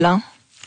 blancs?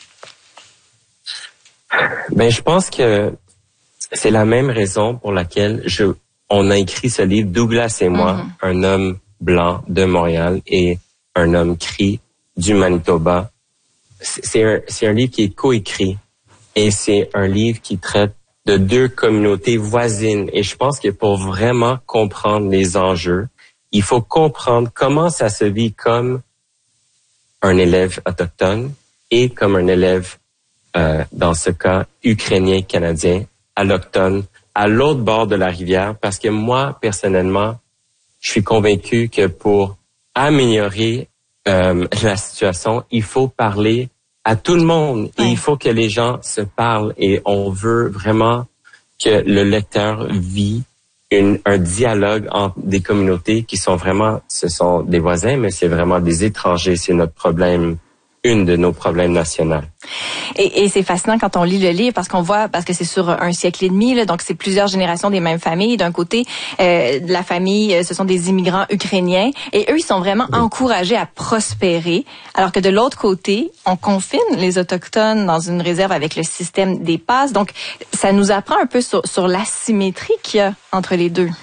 Ben, je pense que c'est la même raison pour laquelle on a écrit ce livre, Douglas et moi, un homme blanc de Montréal et un homme cri du Manitoba. C'est un livre qui est coécrit et c'est un livre qui traite de deux communautés voisines. Et je pense que pour vraiment comprendre les enjeux, il faut comprendre comment ça se vit comme un élève autochtone et comme un élève, dans ce cas, ukrainien-canadien, allochtone, à l'autre bord de la rivière. Parce que moi, personnellement, je suis convaincu que pour améliorer la situation, il faut parler à tout le monde. Et il faut que les gens se parlent. Et on veut vraiment que le lecteur vit un dialogue entre des communautés qui sont vraiment, ce sont des voisins, mais c'est vraiment des étrangers. C'est notre problème, une de nos problèmes nationaux. Et c'est fascinant quand on lit le livre parce qu'on voit, parce que c'est sur un siècle et demi, là, donc c'est plusieurs générations des mêmes familles. D'un côté, la famille, ce sont des immigrants ukrainiens et eux, ils sont vraiment encouragés à prospérer, alors que de l'autre côté, on confine les Autochtones dans une réserve avec le système des passes. Donc, ça nous apprend un peu sur l'asymétrie qu'il y a entre les deux.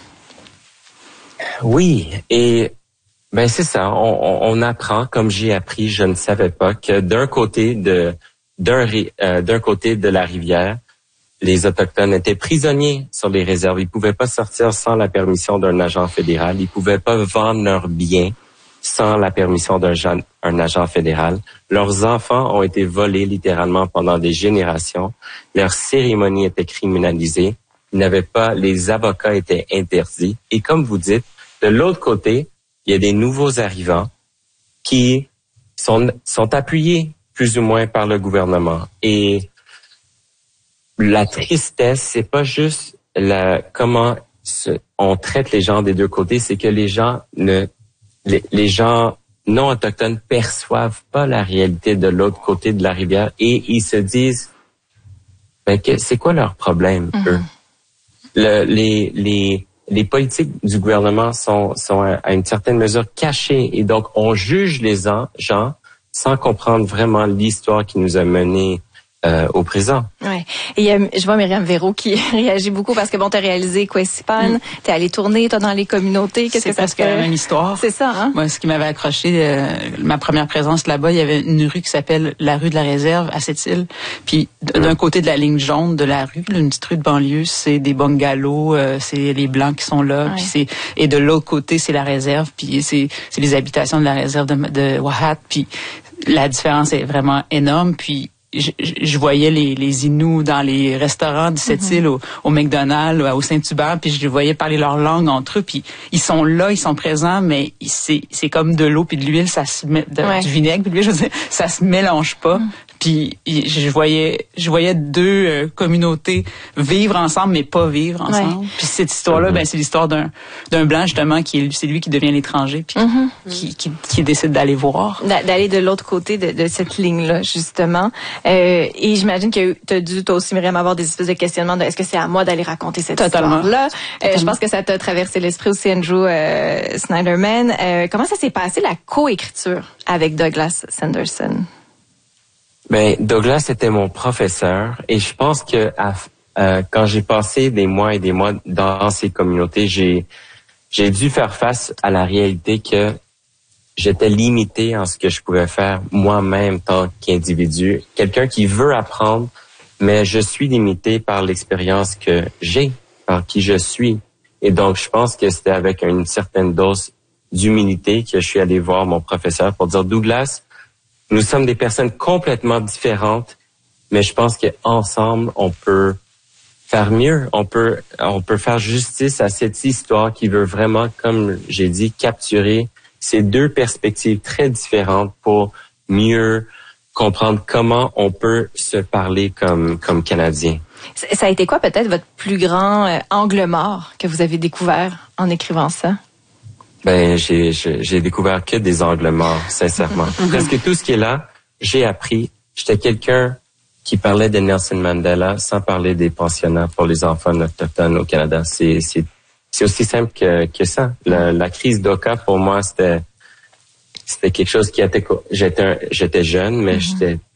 Oui, et ben c'est ça, on apprend, comme j'ai appris, je ne savais pas, que d'un côté de la rivière, les Autochtones étaient prisonniers sur les réserves. Ils pouvaient pas sortir sans la permission d'un agent fédéral. Ils pouvaient pas vendre leurs biens sans la permission d'un agent fédéral. Leurs enfants ont été volés littéralement pendant des générations. Leurs cérémonies étaient criminalisées. Les avocats étaient interdits. Et comme vous dites, de l'autre côté, il y a des nouveaux arrivants qui sont appuyés plus ou moins par le gouvernement. Et la tristesse, c'est pas juste comment on traite les gens des deux côtés, c'est que les gens non autochtones perçoivent pas la réalité de l'autre côté de la rivière et ils se disent, c'est quoi leur problème, eux? Les politiques du gouvernement sont à une certaine mesure cachées et donc on juge les gens sans comprendre vraiment l'histoire qui nous a menés au présent. Ouais. Et je vois Myriam Véro qui réagit beaucoup parce que bon, t'as réalisé Quessipan, t'es allé tourner, toi dans les communautés. Qu'est-ce que ça presque la même histoire. C'est ça, hein? Moi, ce qui m'avait accroché, ma première présence là-bas, il y avait une rue qui s'appelle la rue de la Réserve à Sept-Îles. Puis d'un côté de la ligne jaune de la rue, une petite rue de banlieue, c'est des bungalows, c'est les blancs qui sont là. Puis et de l'autre côté, c'est la réserve. Puis c'est les habitations de la réserve de Wahat. Puis la différence est vraiment énorme. Puis je voyais les Inuits dans les restaurants de cette île au McDonald's, au Saint-Hubert, puis je les voyais parler leur langue entre eux, puis ils sont là, ils sont présents, mais c'est comme de l'eau puis de l'huile, ça se met du vinaigre, puis de l'huile, je veux dire, ça se mélange pas. Puis je voyais deux communautés vivre ensemble, mais pas vivre ensemble. Puis cette histoire-là, c'est l'histoire d'un blanc justement c'est lui qui devient l'étranger, puis qui décide d'aller voir, d'aller de l'autre côté de cette ligne-là justement. Et j'imagine que tu as dû toi aussi, Myriam, avoir des espèces de questionnements de est-ce que c'est à moi d'aller raconter cette histoire-là. Je pense que ça t'a traversé l'esprit aussi, Andrew Snyderman. Comment ça s'est passé la coécriture avec Douglas Sanderson? Ben, Douglas était mon professeur et je pense que quand j'ai passé des mois et des mois dans ces communautés, j'ai dû faire face à la réalité que j'étais limité en ce que je pouvais faire moi-même tant qu'individu. Quelqu'un qui veut apprendre, mais je suis limité par l'expérience que j'ai, par qui je suis. Et donc, je pense que c'était avec une certaine dose d'humilité que je suis allé voir mon professeur pour dire, Douglas, nous sommes des personnes complètement différentes, mais je pense qu'ensemble, on peut faire mieux. On peut faire justice à cette histoire qui veut vraiment, comme j'ai dit, capturer ces deux perspectives très différentes pour mieux comprendre comment on peut se parler comme Canadiens. Ça a été quoi peut-être votre plus grand angle mort que vous avez découvert en écrivant ça? Ben, j'ai découvert que des angles morts, sincèrement. Presque tout ce qui est là, j'ai appris. J'étais quelqu'un qui parlait de Nelson Mandela sans parler des pensionnats pour les enfants autochtones au Canada. C'est aussi simple que ça. La crise d'Oka, pour moi, c'était quelque chose qui était... J'étais jeune, mais j'étais